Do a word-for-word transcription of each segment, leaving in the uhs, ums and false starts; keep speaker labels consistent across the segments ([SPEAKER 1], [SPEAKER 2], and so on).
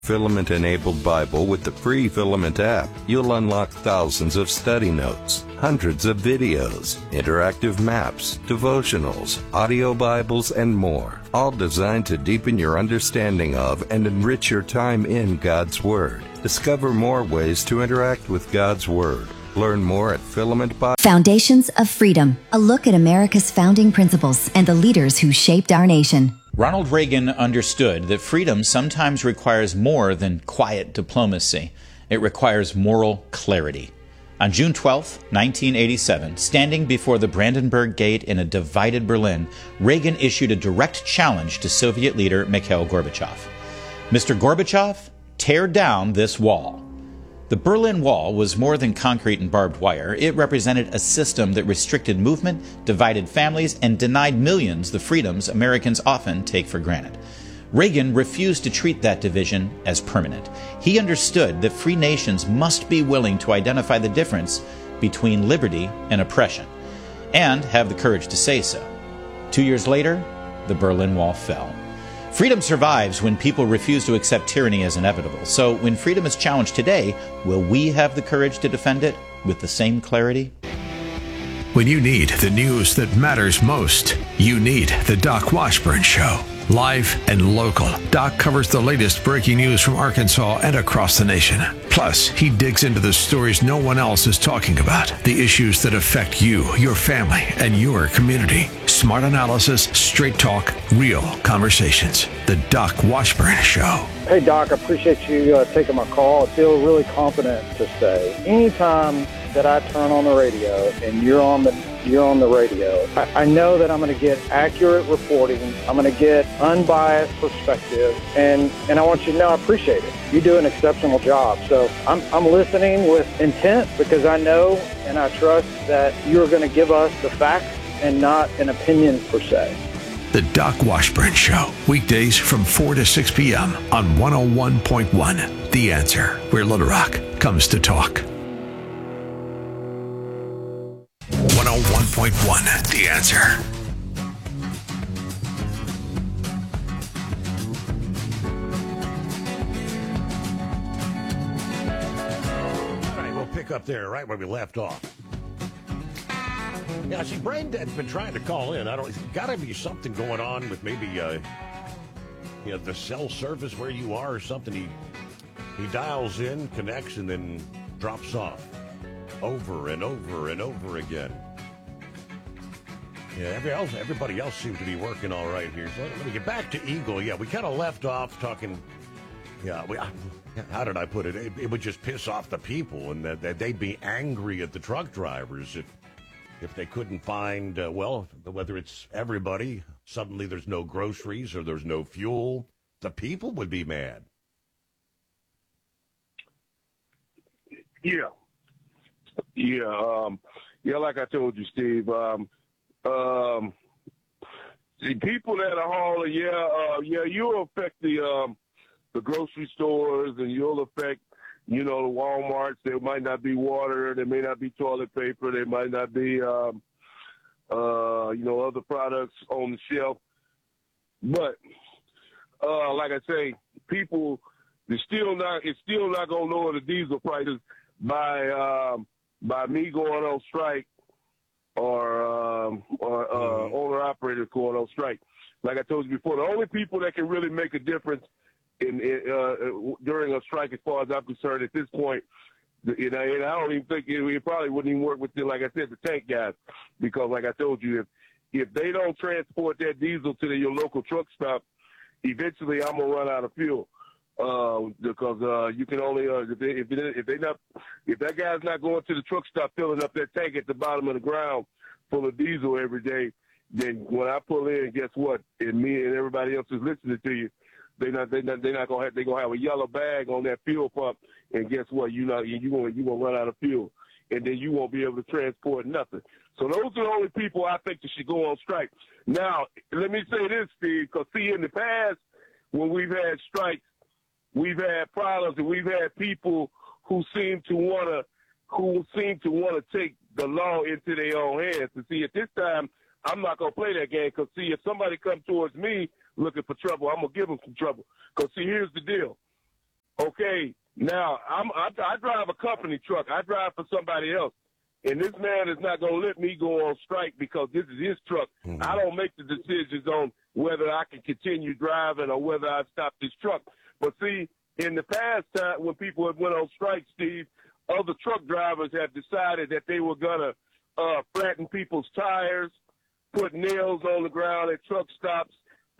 [SPEAKER 1] Filament-enabled Bible with the free Filament app, you'll unlock thousands of study notes, hundreds of videos, interactive maps, devotionals, audio Bibles, and more, all designed to deepen your understanding of and enrich your time in God's Word. Discover more ways to interact with God's Word. Learn more at Filament Bible.
[SPEAKER 2] Foundations of Freedom, a look at America's founding principles and the leaders who shaped our nation.
[SPEAKER 3] Ronald Reagan understood that freedom sometimes requires more than quiet diplomacy. It requires moral clarity. On June twelfth, nineteen eighty-seven, standing before the Brandenburg Gate in a divided Berlin, Reagan issued a direct challenge to Soviet leader Mikhail Gorbachev. Mister Gorbachev, tear down this wall. The Berlin Wall was more than concrete and barbed wire. It represented a system that restricted movement, divided families, and denied millions the freedoms Americans often take for granted. Reagan refused to treat that division as permanent. He understood that free nations must be willing to identify the difference between liberty and oppression, and have the courage to say so. Two years later, the Berlin Wall fell. Freedom survives when people refuse to accept tyranny as inevitable. So when freedom is challenged today, will we have the courage to defend it with the same clarity?
[SPEAKER 4] When you need the news that matters most, you need the Doc Washburn Show. Live and local, Doc covers the latest breaking news from Arkansas and across the nation. Plus, he digs into the stories no one else is talking about, the issues that affect you, your family, and your community. Smart analysis, straight talk, real conversations. The Doc Washburn Show.
[SPEAKER 5] Hey, Doc, I appreciate you uh, taking my call. I feel really confident to say anytime that I turn on the radio and you're on the you're on the radio, I, I know that I'm going to get accurate reporting. I'm going to get unbiased perspective, and, and I want you to know I appreciate it. You do an exceptional job. So I'm, I'm listening with intent because I know and I trust that you're going to give us the facts and not an opinion per se.
[SPEAKER 4] The Doc Washburn Show, weekdays from four to six p.m. on one oh one point one. The Answer, where Little Rock comes to talk. one oh one point one, The Answer.
[SPEAKER 6] All right, we'll pick up there right where we left off. Yeah, see, Braindead's been trying to call in. I don't. Got to be something going on with maybe, uh, you know, the cell service where you are or something. He he dials in, connects, and then drops off over and over and over again. Yeah, every else, everybody else seems to be working all right here. So let me get back to Eagle. Yeah, we kind of left off talking. Yeah, we, how did I put it? it? It would just piss off the people, and that, that they'd be angry at the truck drivers if. If they couldn't find, uh, well, whether it's everybody, suddenly there's no groceries or there's no fuel, the people would be mad.
[SPEAKER 7] Yeah. Yeah. Um, yeah, like I told you, Steve, um, um, the people that are hauling, yeah, uh, yeah, you'll affect the, um, the grocery stores, and you'll affect, you know, the Walmarts. There might not be water. There may not be toilet paper. There might not be, um, uh, you know, other products on the shelf. But, uh, like I say, people, they're still not, it's still not going to lower the diesel prices by, um, by me going on strike or, um, or, uh, mm-hmm. owner operators going on strike. Like I told you before, the only people that can really make a difference In, in uh, during a strike, as far as I'm concerned, at this point, you know, and I don't even think it, it probably wouldn't even work with, the, like I said, the tank guys, because, like I told you, if if they don't transport that diesel to the, your local truck stop, eventually I'm gonna run out of fuel, uh, because uh, you can only uh, if they if they, if they not if that guy's not going to the truck stop filling up that tank at the bottom of the ground full of diesel every day, then when I pull in, guess what? And me and everybody else is listening to you. They not they not they not gonna have they gonna have a yellow bag on that fuel pump, and guess what? You not you gonna you gonna run out of fuel, and then you won't be able to transport nothing. So those are the only people I think that should go on strike. Now let me say this, Steve, because see in the past when we've had strikes, we've had problems, and we've had people who seem to wanna who seem to wanna take the law into their own hands. And see, at this time, I'm not gonna play that game, because see, if somebody comes towards me looking for trouble, I'm going to give them some trouble. Because, see, here's the deal. Okay, now I'm I, I drive a company truck. I drive for somebody else, and this man is not going to let me go on strike because this is his truck. Mm-hmm. I don't make the decisions on whether I can continue driving or whether I stop this truck. But see, in the past time when people have went on strike, Steve, other truck drivers have decided that they were going to uh, flatten people's tires, put nails on the ground at truck stops,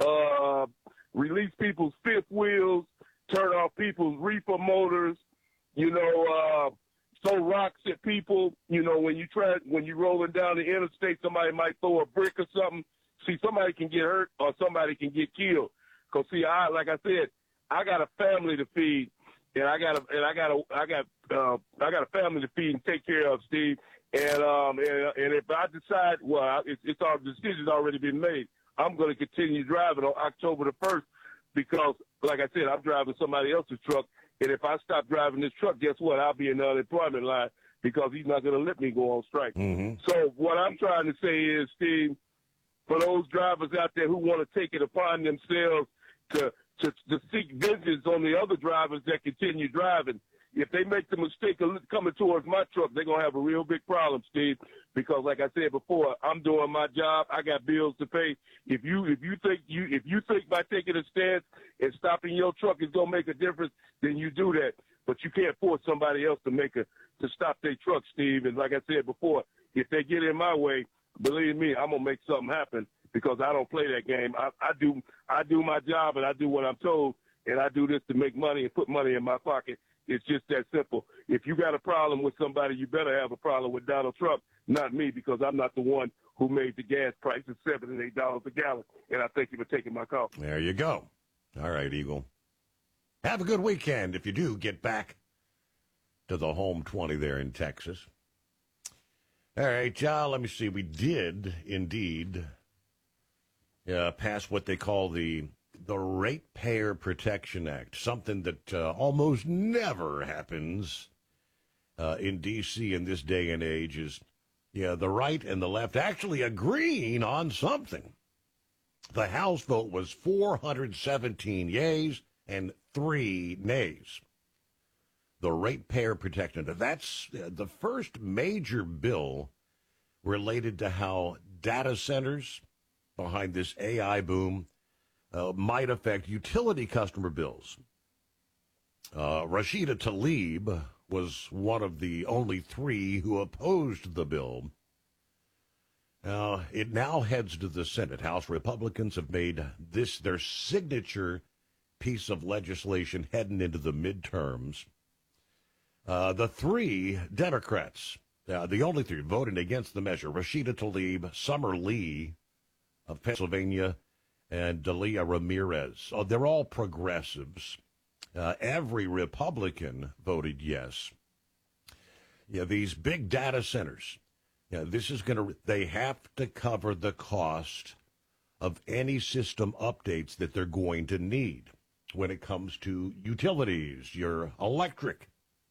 [SPEAKER 7] uh, release people's fifth wheels, turn off people's reefer motors, you know, uh, throw rocks at people. You know, when you try, when you're rolling down the interstate, somebody might throw a brick or something. See, somebody can get hurt or somebody can get killed. Cause see, I, like I said, I got a family to feed, and I got a, and I got a, I got, uh, I got a family to feed and take care of, Steve. And um, and, and if I decide, well, it's, it's our decision's already been made. I'm going to continue driving on October the first because, like I said, I'm driving somebody else's truck. And if I stop driving this truck, guess what? I'll be in the unemployment line because he's not going to let me go on strike. Mm-hmm. So what I'm trying to say is, Steve, for those drivers out there who want to take it upon themselves to, to, to seek vengeance on the other drivers that continue driving, if they make the mistake of coming towards my truck, they're going to have a real big problem, Steve, because like I said before, I'm doing my job. I got bills to pay. If you if you think you if you think by taking a stance and stopping your truck is going to make a difference, then you do that. But you can't force somebody else to make a to stop their truck, Steve. And like I said before, if they get in my way, believe me, I'm going to make something happen because I don't play that game. I, I do I do my job and I do what I'm told, and I do this to make money and put money in my pocket. It's just that simple. If you got a problem with somebody, you better have a problem with Donald Trump, not me, because I'm not the one who made the gas prices seven and eight dollars a gallon. And I thank you for taking my call.
[SPEAKER 6] There you go. All right, Eagle. Have a good weekend if you do get back to the home twenty there in Texas. All right, uh, let me see. We did indeed uh, pass what they call the the Ratepayer Protection Act, something that uh, almost never happens uh, in D C in this day and age is, yeah, the right and the left actually agreeing on something. The House vote was four hundred seventeen yeas and three nays. The Ratepayer Protection Act, that's the first major bill related to how data centers behind this A I boom Uh, might affect utility customer bills. Uh, Rashida Tlaib was one of the only three who opposed the bill. Uh, it now heads to the Senate. House Republicans have made this their signature piece of legislation heading into the midterms. Uh, the three Democrats, uh, the only three voting against the measure, Rashida Tlaib, Summer Lee of Pennsylvania, and Delia Ramirez. Oh, they're all progressives. Uh, every Republican voted yes. Yeah, these big data centers, yeah, this is going to, they have to cover the cost of any system updates that they're going to need when it comes to utilities, your electric.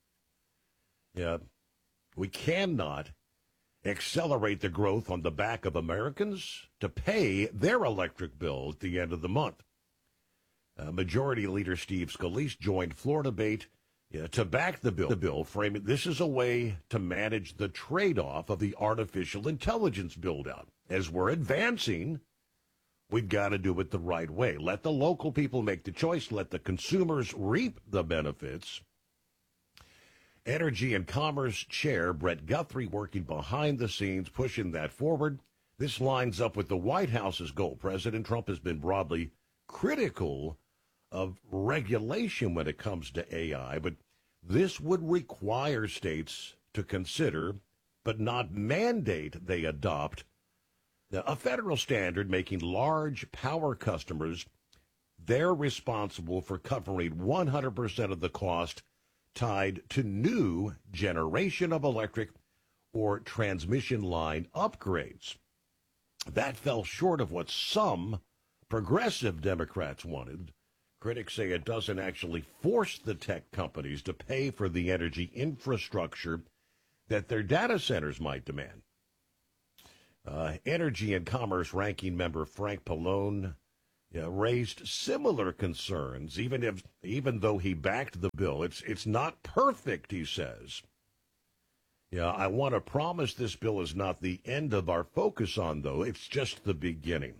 [SPEAKER 6] Yeah, we cannot accelerate the growth on the back of Americans to pay their electric bill at the end of the month. Uh, Majority Leader Steve Scalise joined floor debate uh, to back the bill. The bill framing this is a way to manage the trade-off of the artificial intelligence build-out. As we're advancing, we've got to do it the right way. Let the local people make the choice. Let the consumers reap the benefits. Energy and Commerce Chair Brett Guthrie working behind the scenes, pushing that forward. This lines up with the White House's goal. President Trump has been broadly critical of regulation when it comes to A I, but this would require states to consider, but not mandate they adopt, a federal standard making large power customers, they're responsible for covering one hundred percent of the cost tied to new generation of electric or transmission line upgrades. That fell short of what some progressive Democrats wanted. Critics say it doesn't actually force the tech companies to pay for the energy infrastructure that their data centers might demand. Uh, Energy and Commerce Ranking Member Frank Pallone yeah, raised similar concerns, even if even though he backed the bill. It's it's not perfect, he says. Yeah, I want to promise this bill is not the end of our focus on, though. It's just the beginning.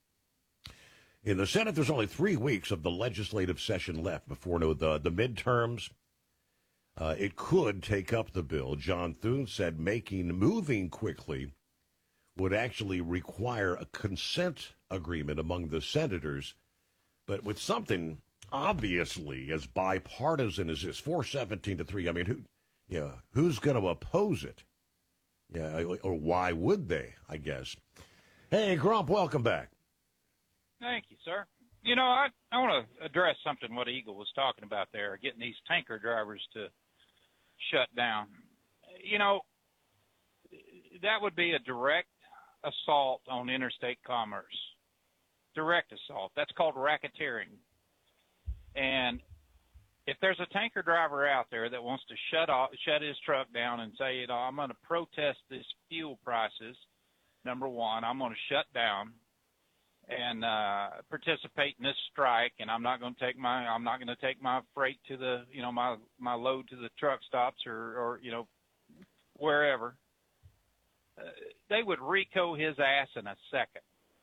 [SPEAKER 6] In the Senate, there's only three weeks of the legislative session left before no, the, the midterms. Uh, it could take up the bill. John Thune said making, moving quickly would actually require a consent agreement among the senators. But with something obviously as bipartisan as this, four seventeen to three, I mean, who, yeah, who's going to oppose it? Yeah, or why would they, I guess? Hey, Grump, welcome back.
[SPEAKER 8] Thank you, sir. You know, I, I want to address something what Eagle was talking about there, getting these tanker drivers to shut down. You know, that would be a direct assault on interstate commerce. Direct assault. That's called racketeering. And if there's a tanker driver out there that wants to shut off, shut his truck down and say, you know, I'm going to protest this fuel prices, number one, I'm going to shut down and uh, participate in this strike, and I'm not going to take my I'm not going to take my freight to the you know my my load to the truck stops or or you know wherever. Uh, they would RICO his ass in a second.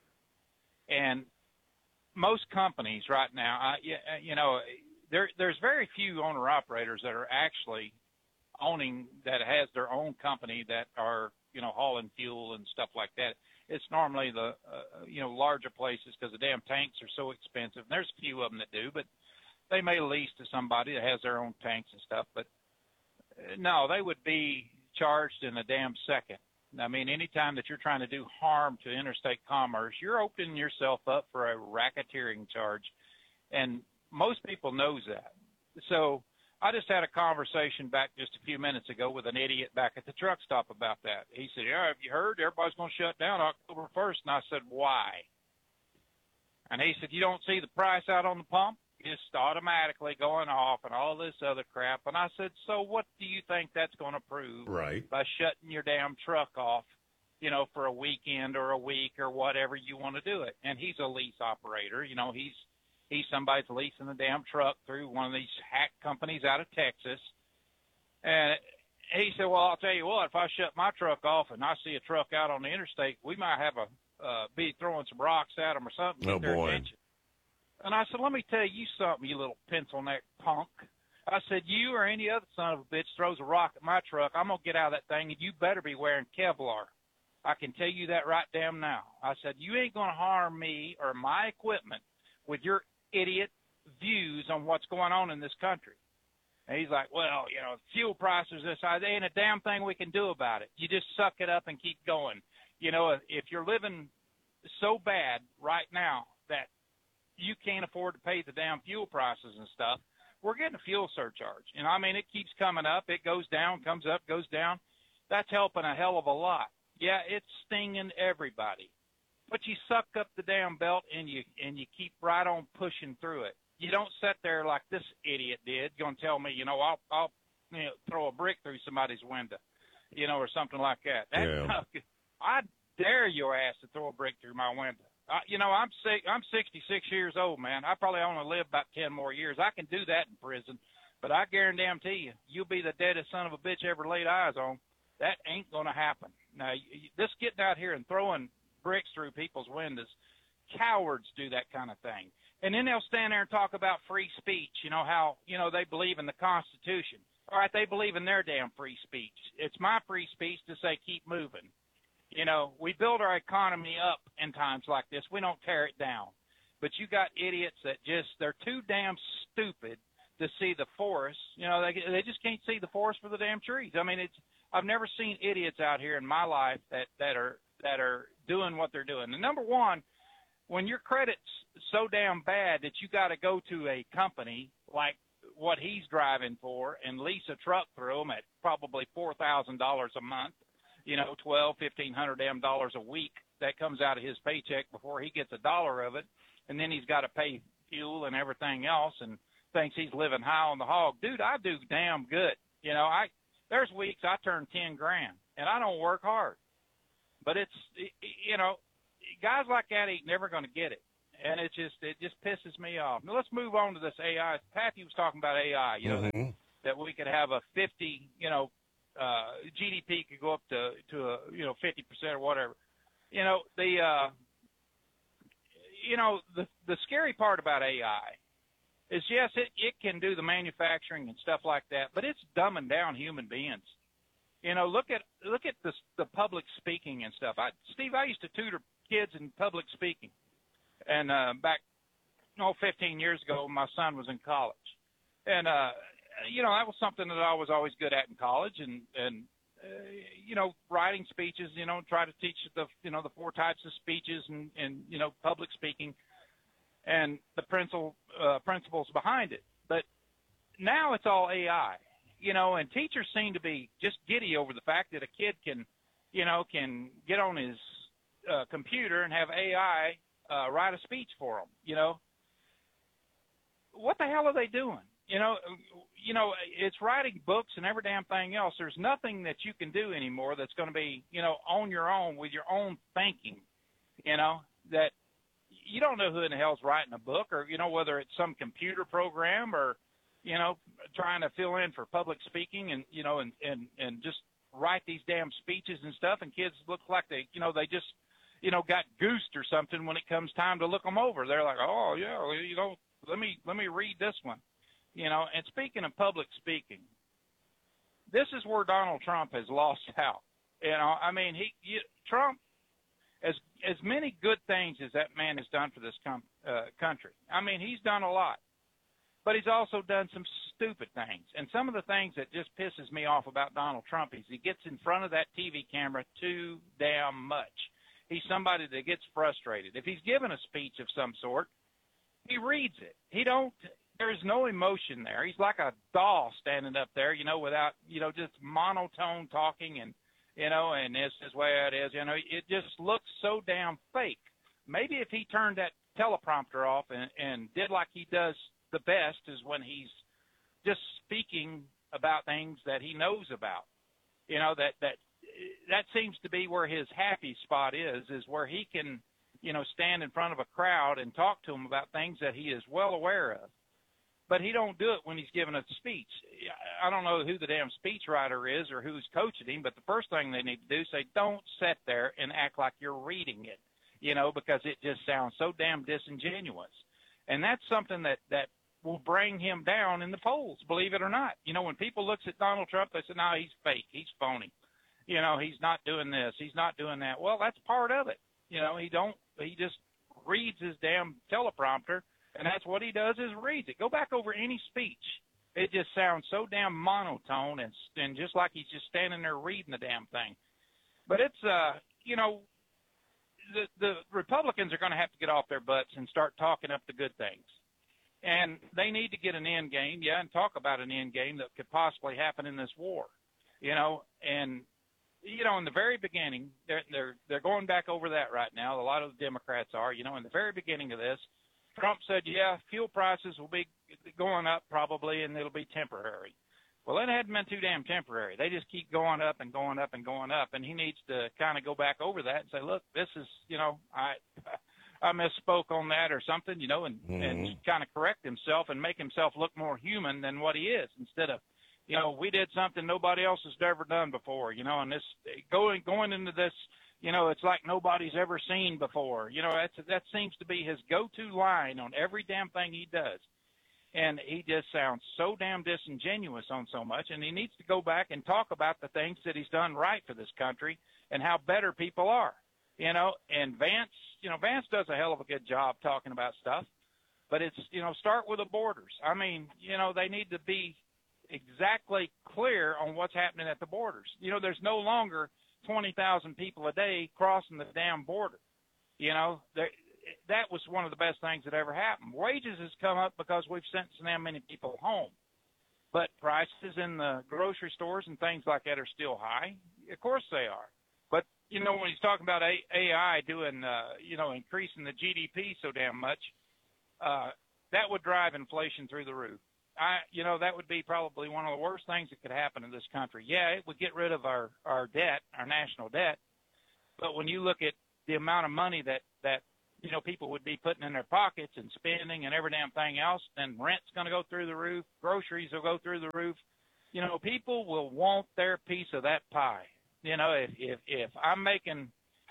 [SPEAKER 8] And most companies right now, I, you know, there there's very few owner operators that are actually owning that has their own company that are you know hauling fuel and stuff like that. It's normally the, uh, you know, larger places because the damn tanks are so expensive. And there's a few of them that do, but they may lease to somebody that has their own tanks and stuff. But, uh, no, they would be charged in a damn second. I mean, anytime that you're trying to do harm to interstate commerce, you're opening yourself up for a racketeering charge. And most people knows that. So I just had a conversation back just a few minutes ago with an idiot back at the truck stop about that. He said, yeah, have you heard? Everybody's going to shut down October first. And I said, why? And he said, you don't see the price out on the pump? It's automatically going off and all this other crap. And I said, so what do you think that's going to prove
[SPEAKER 6] right.
[SPEAKER 8] by shutting your damn truck off, you know, for a weekend or a week or whatever you want to do it? And he's a lease operator. You know, he's He's somebody's leasing the damn truck through one of these hack companies out of Texas. And he said, well, I'll tell you what, if I shut my truck off and I see a truck out on the interstate, we might have a uh, be throwing some rocks at them or something.
[SPEAKER 6] Oh,
[SPEAKER 8] get their
[SPEAKER 6] boy.
[SPEAKER 8] attention. And I said, let me tell you something, you little pencil-neck punk. I said, you or any other son of a bitch throws a rock at my truck, I'm going to get out of that thing, and you better be wearing Kevlar. I can tell you that right damn now. I said, you ain't going to harm me or my equipment with your idiot views on what's going on in this country. And he's like, well, you know, fuel prices, this, there ain't a damn thing we can do about it. You just suck it up and keep going. You know, if you're living so bad right now that you can't afford to pay the damn fuel prices and stuff, we're getting a fuel surcharge. And, I mean, it keeps coming up. It goes down, comes up, goes down. That's helping a hell of a lot. Yeah, it's stinging everybody. But you suck up the damn belt and you and you keep right on pushing through it. You don't sit there like this idiot did, going to tell me, you know, I'll I'll you know, throw a brick through somebody's window, you know, or something like that. that
[SPEAKER 6] Yeah.
[SPEAKER 8] I dare your ass to throw a brick through my window. I, you know, I'm sick, I'm sixty-six years old, man. I probably only live about ten more years. I can do that in prison, but I guarantee you, you'll be the deadest son of a bitch ever laid eyes on. That ain't going to happen. Now, you, this getting out here and throwing bricks through people's windows, cowards do that kind of thing. And then they'll stand there and talk about free speech, you know, how, you know, they believe in the Constitution. All right, they believe in their damn free speech. It's my free speech to say keep moving. You know, we build our economy up in times like this. We don't tear it down. But you got idiots that just, they're too damn stupid to see the forest. You know, they they just can't see the forest for the damn trees. I mean, it's I've never seen idiots out here in my life that, that are that are doing what they're doing. And number one, when your credit's so damn bad that you got to go to a company like what he's driving for and lease a truck through them at probably four thousand dollars a month, you know, twelve, fifteen hundred damn dollars a week that comes out of his paycheck before he gets a dollar of it. And then he's got to pay fuel and everything else and thinks he's living high on the hog. Dude, I do damn good. You know, I there's weeks I turn ten grand and I don't work hard. But it's, you know, guys like that ain't never going to get it. and it just it just pisses me off. Now let's move on to this A I. Patty was talking about A I. You know
[SPEAKER 6] Mm-hmm.
[SPEAKER 8] that, that we could have a fifty, you know, uh, G D P could go up to to a you know fifty percent or whatever. You know the uh, you know the the scary part about A I is yes, it it can do the manufacturing and stuff like that, but it's dumbing down human beings. You know, look at look at the the public speaking and stuff. I, Steve, I used to tutor kids in public speaking, and uh, back oh, fifteen years ago, my son was in college, and uh, you know that was something that I was always good at in college, and and uh, you know writing speeches, you know, try to teach the you know the four types of speeches and and you know public speaking, and the principle uh, principles behind it. But now it's all A I. You know, and teachers seem to be just giddy over the fact that a kid can, you know, can get on his uh, computer and have A I uh, write a speech for him. You know, what the hell are they doing? You know, you know, it's writing books and every damn thing else. There's nothing that you can do anymore that's going to be, you know, on your own with your own thinking. You know, that you don't know who in the hell's writing a book, or you know whether it's some computer program or you know, trying to fill in for public speaking and, you know, and, and, and just write these damn speeches and stuff. And kids look like they, you know, they just, you know, got goosed or something when it comes time to look them over. They're like, oh, yeah, well, you know, let me, let me read this one, you know. And speaking of public speaking, this is where Donald Trump has lost out. You know, I mean, he, he Trump, as, as many good things as that man has done for this com- uh, country, I mean, he's done a lot. But he's also done some stupid things. And some of the things that just pisses me off about Donald Trump is he gets in front of that T V camera too damn much. He's somebody that gets frustrated. If he's given a speech of some sort, he reads it. He don't, there's no emotion there. He's like a doll standing up there, you know, without, you know, just monotone talking and, you know, and this is where it is, you know, it just looks so damn fake. Maybe if he turned that teleprompter off and, and did like he does the best is when he's just speaking about things that he knows about. You know, that, that, that seems to be where his happy spot is, is where he can, you know, stand in front of a crowd and talk to them about things that he is well aware of. But he don't do it when he's giving a speech. I don't know who the damn speechwriter is or who's coaching him, but the first thing they need to do is say, don't sit there and act like you're reading it, you know, because it just sounds so damn disingenuous. And that's something that, that, will bring him down in the polls, believe it or not. You know, when people looks at Donald Trump, they say, no, he's fake, he's phony. You know, he's not doing this, he's not doing that. Well, that's part of it. You know, he don't, he just reads his damn teleprompter, and that's what he does is reads it. Go back over any speech. It just sounds so damn monotone and, and just like he's just standing there reading the damn thing. But it's, uh, you know, the, the Republicans are going to have to get off their butts and start talking up the good things. And they need to get an end game, yeah, and talk about an end game that could possibly happen in this war, you know. And you know, in the very beginning, they're they're they're going back over that right now. A lot of the Democrats are, you know, in the very beginning of this, Trump said, yeah, fuel prices will be going up probably, and it'll be temporary. Well, it hadn't been too damn temporary. They just keep going up and going up and going up, and he needs to kind of go back over that and say, look, this is, you know, I. I misspoke on that or something, you know, and, mm-hmm. and kind of correct himself and make himself look more human than what he is instead of, you know, we did something nobody else has ever done before, you know, and this going, going into this, you know, it's like nobody's ever seen before. You know, that's, that seems to be his go-to line on every damn thing he does. And he just sounds so damn disingenuous on so much, and he needs to go back and talk about the things that he's done right for this country and how better people are, you know, and Vance, you know, Vance does a hell of a good job talking about stuff, but it's, you know, start with the borders. I mean, you know, they need to be exactly clear on what's happening at the borders. You know, there's no longer twenty thousand people a day crossing the damn border. You know, there, that was one of the best things that ever happened. Wages has come up because we've sent so damn many people home. But prices in the grocery stores and things like that are still high. Of course they are. But, you know, when he's talking about A I doing, uh, you know, increasing the G D P so damn much, uh, that would drive inflation through the roof. I, you know, that would be probably one of the worst things that could happen in this country. Yeah, it would get rid of our, our debt, our national debt. But when you look at the amount of money that, that you know, people would be putting in their pockets and spending and every damn thing else, then rent's going to go through the roof, groceries will go through the roof. You know, people will want their piece of that pie. You know, if if, if I'm making,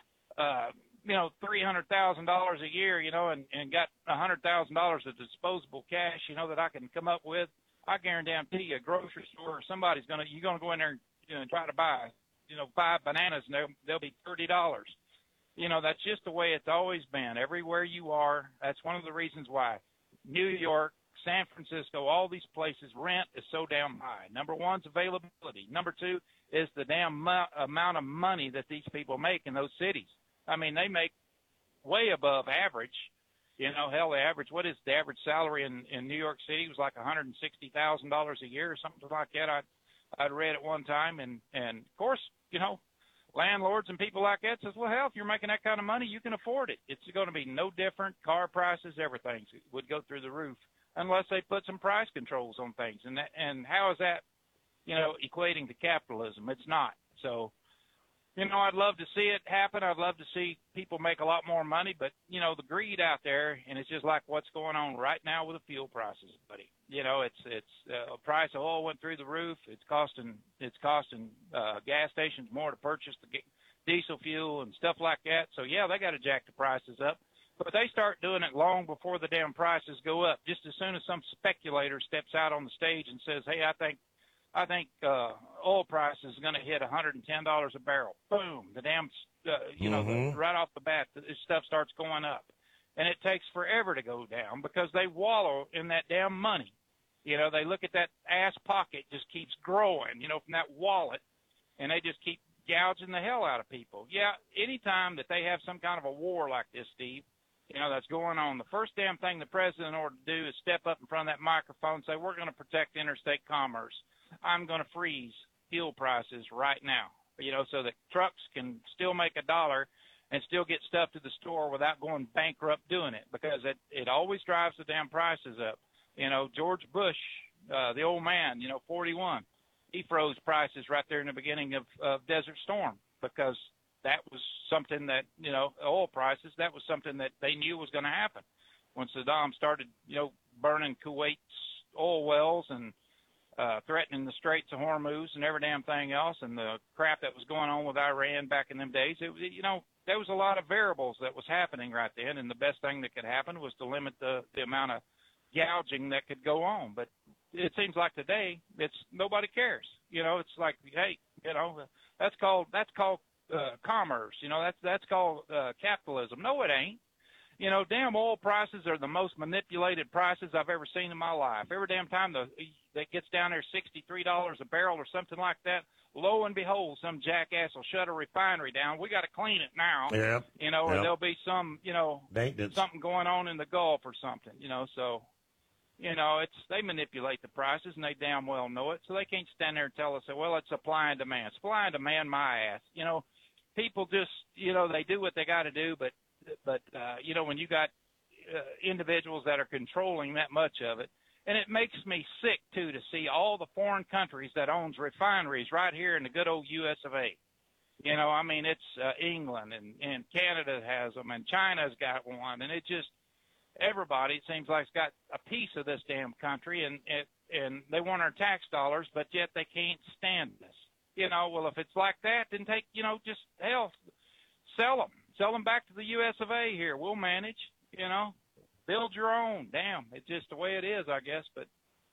[SPEAKER 8] uh, you know, three hundred thousand dollars a year, you know, and, and got one hundred thousand dollars of disposable cash, you know, that I can come up with, I guarantee you a grocery store or somebody's going to, you're going to go in there and, you know, try to buy, you know, five bananas and they'll, they'll be thirty dollars. You know, that's just the way it's always been. Everywhere you are, that's one of the reasons why New York, San Francisco, all these places, rent is so damn high. Number one's availability. Number two is the damn mo- amount of money that these people make in those cities. I mean, they make way above average. You know, hell, the average, what is the average salary in, in New York City? It was like one hundred sixty thousand dollars a year or something like that. I, I'd read at one time. And, and, of course, you know, landlords and people like that says, well, hell, if you're making that kind of money, you can afford it. It's going to be no different. Car prices, everything would go through the roof unless they put some price controls on things. And that, and how is that, you know, equating to capitalism? It's not. So, you know, I'd love to see it happen. I'd love to see people make a lot more money. But, you know, the greed out there, and it's just like what's going on right now with the fuel prices, buddy. You know, it's it's uh, price of oil went through the roof. It's costing it's costing uh, gas stations more to purchase the diesel fuel and stuff like that. So yeah, they got to jack the prices up, but they start doing it long before the damn prices go up. Just as soon as some speculator steps out on the stage and says, "Hey, I think I think uh, oil price is going to hit one hundred ten dollars a barrel," boom, the damn uh, you know
[SPEAKER 6] Mm-hmm.
[SPEAKER 8] the, right off the bat, this stuff starts going up, and it takes forever to go down because they wallow in that damn money. You know, they look at that ass pocket just keeps growing, you know, from that wallet, and they just keep gouging the hell out of people. Yeah, anytime that they have some kind of a war like this, Steve, you know, that's going on, the first damn thing the president ought to do is step up in front of that microphone and say, we're going to protect interstate commerce. I'm going to freeze fuel prices right now, you know, so that trucks can still make a dollar and still get stuff to the store without going bankrupt doing it, because it, it always drives the damn prices up. You know, George Bush, uh, the old man, you know, forty-one, he froze prices right there in the beginning of, of Desert Storm because that was something that, you know, oil prices, that was something that they knew was going to happen. When Saddam started, you know, burning Kuwait's oil wells and uh, threatening the Straits of Hormuz and every damn thing else, and the crap that was going on with Iran back in them days, it, you know, there was a lot of variables that was happening right then, and the best thing that could happen was to limit the, the amount of gouging that could go on. But it seems like today it's nobody cares. You know, it's like, hey, you know, that's called that's called uh, commerce. You know, that's that's called uh, capitalism. No, it ain't. You know, damn oil prices are the most manipulated prices I've ever seen in my life. Every damn time the that gets down there sixty-three dollars a barrel or something like that, lo and behold, some jackass will shut a refinery down. We got to clean it now.
[SPEAKER 6] Yep.
[SPEAKER 8] You know, or
[SPEAKER 6] Yep.
[SPEAKER 8] there'll be some, you know,
[SPEAKER 6] Maintenance.
[SPEAKER 8] something going on in the Gulf or something, you know, so, you know, it's, they manipulate the prices and they damn well know it. So they can't stand there and tell us, well, it's supply and demand. Supply and demand, my ass. You know, people just, you know, they do what they got to do, but, but, uh, you know, when you got uh, individuals that are controlling that much of it, and it makes me sick, too, to see all the foreign countries that owns refineries right here in the good old U S of A. You know, I mean, it's uh, England and, and Canada has them and China's got one. And it just, everybody, it seems like, has got a piece of this damn country. And, it, and they want our tax dollars, but yet they can't stand us. You know, well, if it's like that, then take, you know, just, hell, sell them. Sell them back to the U S of A here. We'll manage, you know. Build your own. Damn, it's just the way it is, I guess. But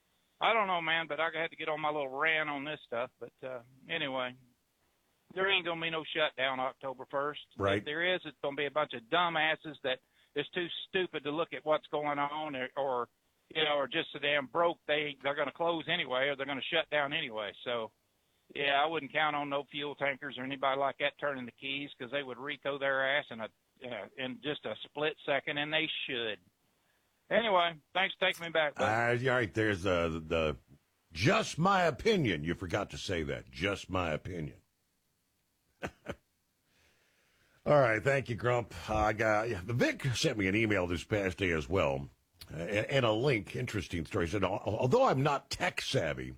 [SPEAKER 8] I don't know, man, but I had to get on my little rant on this stuff. But uh, anyway, there ain't going to be no shutdown October first.
[SPEAKER 6] Right.
[SPEAKER 8] If there is, it's going to be a bunch of dumbasses that is too stupid to look at what's going on, or, or you know, or just so damn broke they, they're going to close anyway, or they're going to shut down anyway. So, yeah, I wouldn't count on no fuel tankers or anybody like that turning the keys, because they would Rico their ass in, a, uh, in just a split second, and they should. Anyway, thanks for taking me back.
[SPEAKER 6] Uh, all right, there's uh, the, the just my opinion. You forgot to say that. Just my opinion. All right, thank you, Grump. Uh, I got yeah, Vic sent me an email this past day as well, uh, and, and a link. Interesting story. He said, although I'm not tech savvy,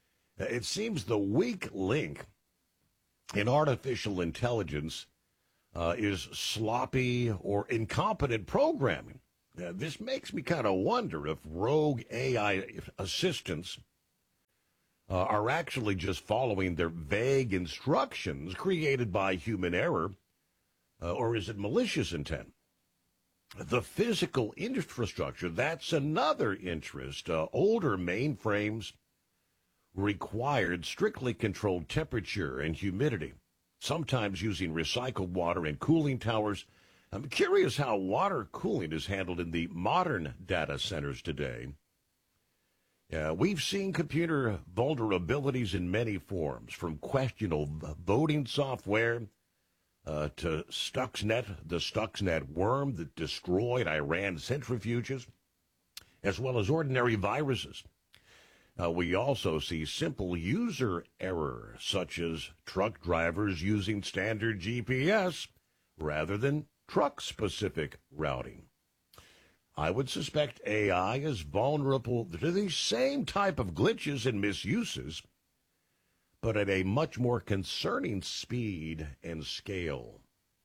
[SPEAKER 6] it seems the weak link in artificial intelligence uh, is sloppy or incompetent programming. Uh, this makes me kind of wonder if rogue A I assistants uh, are actually just following their vague instructions created by human error, uh, or is it malicious intent? The physical infrastructure, that's another interest. Uh, older mainframes required strictly controlled temperature and humidity, sometimes using recycled water and cooling towers. I'm curious how water cooling is handled in the modern data centers today. Uh, we've seen computer vulnerabilities in many forms, from questionable voting software uh, to Stuxnet, the Stuxnet worm that destroyed Iran centrifuges, as well as ordinary viruses. Uh, we also see simple user error, such as truck drivers using standard G P S rather than truck-specific routing. I would suspect A I is vulnerable to the same type of glitches and misuses, but at a much more concerning speed and scale.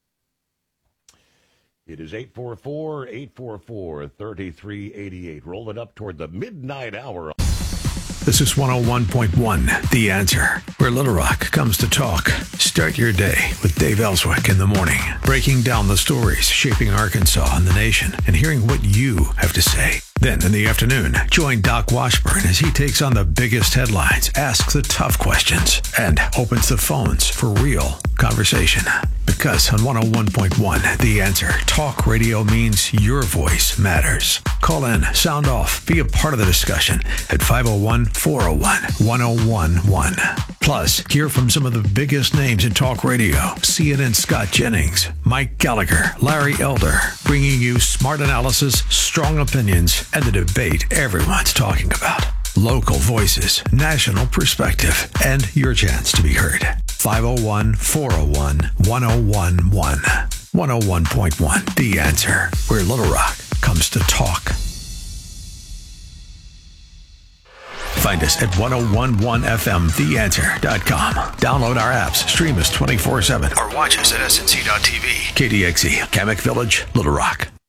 [SPEAKER 6] It is eight four four, eight four four, three three eight eight. Roll it up toward the midnight hour.
[SPEAKER 4] This is one oh one point one, The Answer, where Little Rock comes to talk. Start your day with Dave Ellswick in the morning, breaking down the stories shaping Arkansas and the nation and hearing what you have to say. Then in the afternoon, join Doc Washburn as he takes on the biggest headlines, asks the tough questions, and opens the phones for real conversation. Because on one oh one point one, The Answer, talk radio means your voice matters. Call in, sound off, be a part of the discussion at five oh one, four oh one, one oh one one. Plus, hear from some of the biggest names in talk radio. C N N's Scott Jennings, Mike Gallagher, Larry Elder, bringing you smart analysis, strong opinions, and the debate everyone's talking about. Local voices, national perspective, and your chance to be heard. five oh one, four oh one, one oh one one. one oh one point one, The Answer, where Little Rock comes to talk. Find us at ten eleven F M the answer dot com. Download our apps, stream us twenty-four seven, or watch us at S N C dot T V. K D X E, Kamek Village, Little Rock.